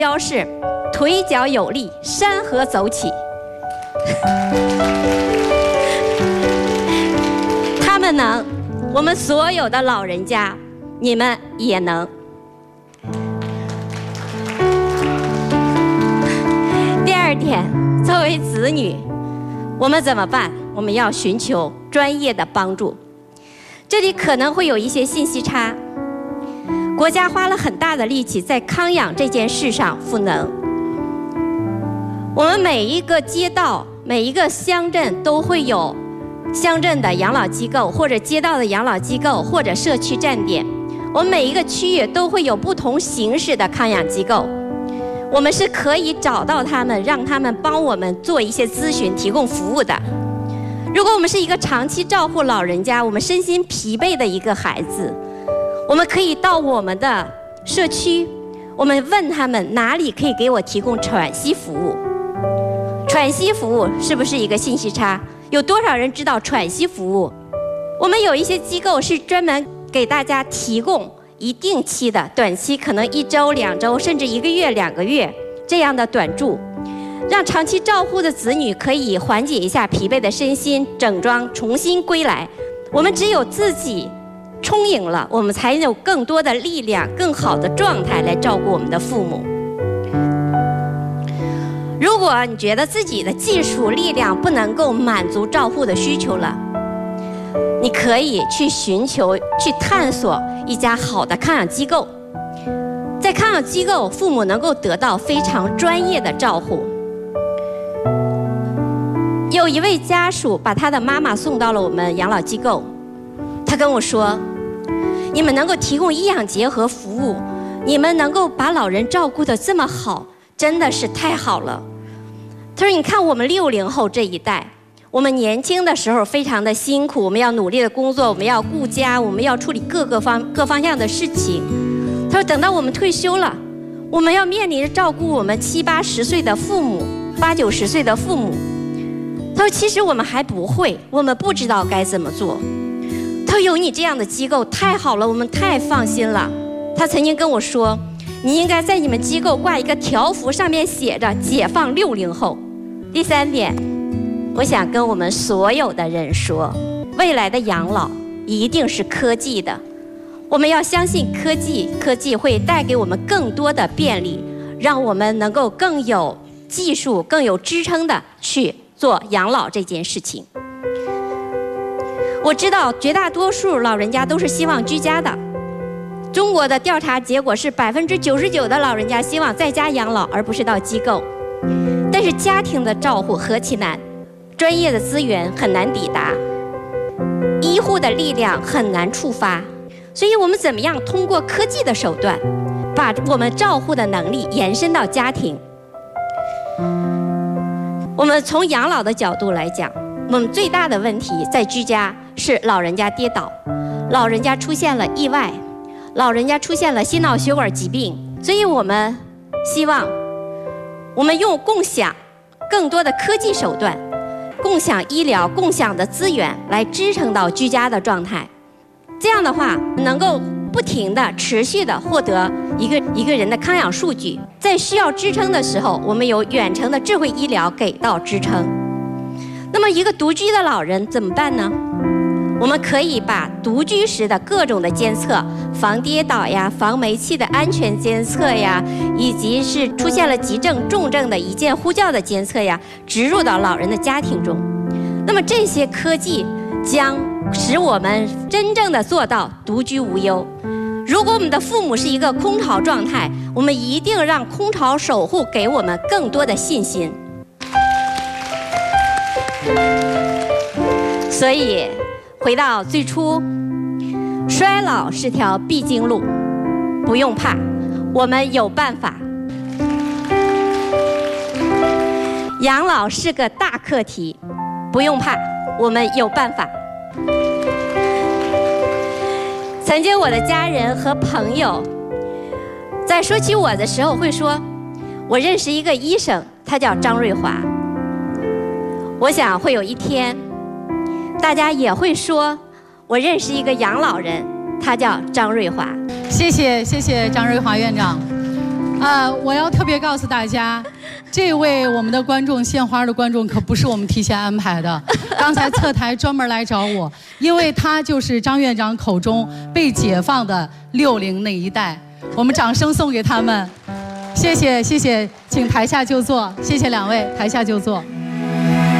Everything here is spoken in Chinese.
标是腿脚有力，山河走起。他们能，我们所有的老人家，你们也能。第二点，作为子女，我们怎么办？我们要寻求专业的帮助。这里可能会有一些信息差。国家花了很大的力气在康养这件事上赋能。我们每一个街道、每一个乡镇都会有乡镇的养老机构，或者街道的养老机构，或者社区站点。我们每一个区域都会有不同形式的康养机构。我们是可以找到他们，让他们帮我们做一些咨询，提供服务的。如果我们是一个长期照顾老人家，我们身心疲惫的一个孩子，我们可以到我们的社区，我们问他们哪里可以给我提供喘息服务。喘息服务是不是一个信息差？有多少人知道喘息服务？我们有一些机构是专门给大家提供一定期的、短期可能1周、2周，甚至1个月、2个月这样的短住，让长期照护的子女可以缓解一下疲惫的身心，整装重新归来。我们只有自己充盈了，我们才有更多的力量、更好的状态来照顾我们的父母。如果你觉得自己的技术力量不能够满足照护的需求了，你可以去寻求、去探索一家好的康养机构。在康养机构，父母能够得到非常专业的照护。有一位家属把他的妈妈送到了我们养老机构，他跟我说，你们能够提供医养结合服务，你们能够把老人照顾得这么好，真的是太好了。他说，你看我们60后这一代，我们年轻的时候非常的辛苦，我们要努力的工作，我们要顾家，我们要处理各方向的事情。他说，等到我们退休了，我们要面临着照顾我们70、80岁的父母，80、90岁的父母。他说，其实我们还不会，我们不知道该怎么做。他说，有你这样的机构太好了，我们太放心了。他曾经跟我说，你应该在你们机构挂一个条幅，上面写着解放60后。第三点，我想跟我们所有的人说，未来的养老一定是科技的。我们要相信科技，科技会带给我们更多的便利，让我们能够更有技术、更有支撑的去做养老这件事情。我知道绝大多数老人家都是希望居家的。中国的调查结果是99%的老人家希望在家养老，而不是到机构。但是家庭的照护何其难，专业的资源很难抵达，医护的力量很难触发。所以我们怎么样通过科技的手段，把我们照护的能力延伸到家庭？我们从养老的角度来讲，我们最大的问题在居家是老人家跌倒，老人家出现了意外，老人家出现了心脑血管疾病。所以我们希望我们用共享更多的科技手段，共享医疗、共享的资源来支撑到居家的状态。这样的话，能够不停的、持续的获得一个人的康养数据。在需要支撑的时候，我们有远程的智慧医疗给到支撑。那么一个独居的老人怎么办呢？我们可以把独居时的各种的监测，防跌倒呀、防煤气的安全监测呀，以及是出现了急症、重症的一键呼叫的监测呀，植入到老人的家庭中。那么这些科技将使我们真正的做到独居无忧。如果我们的父母是一个空巢状态，我们一定让空巢守护给我们更多的信心。所以回到最初，衰老是条必经路，不用怕，我们有办法。养老是个大课题，不用怕，我们有办法。曾经我的家人和朋友在说起我的时候会说，我认识一个医生，他叫张瑞华。我想会有一天，大家也会说，我认识一个养老人，他叫张瑞华。 谢谢张瑞华院长。 我要特别告诉大家，这位我们的观众献花的观众可不是我们提前安排的，刚才侧台专门来找我，因为他就是张院长口中被解放的60那一代。我们掌声送给他们，谢谢谢谢，请台下就坐，谢谢两位，台下就坐。